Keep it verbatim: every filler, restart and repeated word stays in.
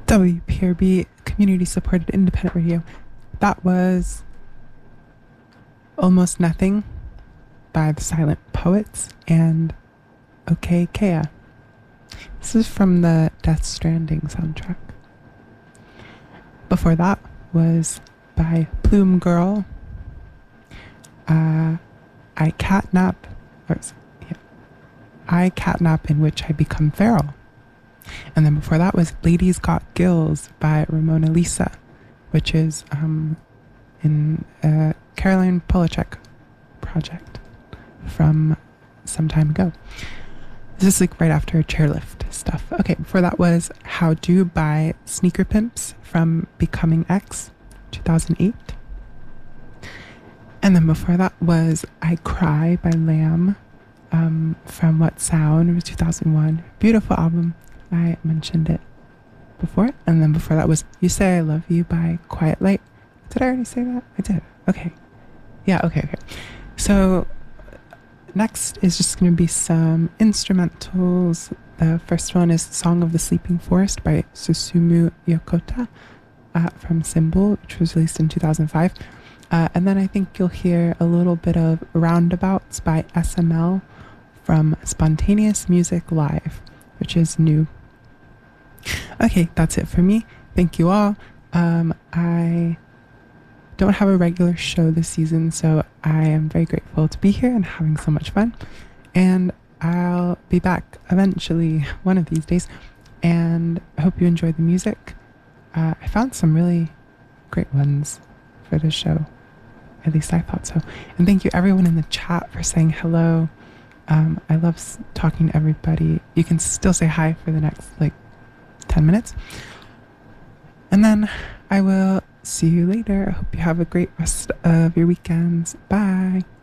W P R B, community supported independent radio. That was Almost Nothing by the Silent Poets and OK Kea. This is from the Death Stranding soundtrack. Before that was by Plume Girl, uh, I Catnap, or, yeah, I Catnap in Which I Become Feral. And then before that was Ladies Got Gills by Ramona Lisa, which is um, in a Caroline Polachek project from some time ago. This is like right after Chairlift stuff. Okay, before that was How Do by Sneaker Pimps from Becoming X, two thousand eight. And then before that was I Cry by Lamb um, from What Sound, it was two thousand one. Beautiful album. I mentioned it before. And then before that was You Say I Love You by Quiet Light. Did I already say that? I did. Okay. Yeah, okay, okay. So next is just going to be some instrumentals. The first one is Song of the Sleeping Forest by Susumu Yokota uh, from Symbol, which was released in two thousand five. Uh, and then I think you'll hear a little bit of Roundabouts by S M L from Spontaneous Music Live, which is new. Okay, that's it for me. Thank you all. Um, I don't have a regular show this season, so I am very grateful to be here and having so much fun. And I'll be back eventually one of these days. And I hope you enjoyed the music. Uh, I found some really great ones for this show. At least I thought so. And thank you everyone in the chat for saying hello. Um, I love s- talking to everybody. You can still say hi for the next like ten minutes. And then I will see you later. I hope you have a great rest of your weekends. Bye.